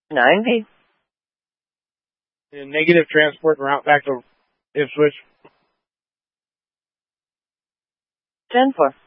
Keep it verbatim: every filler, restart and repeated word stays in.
ninety. And negative transport route back to Ipswich. ten four.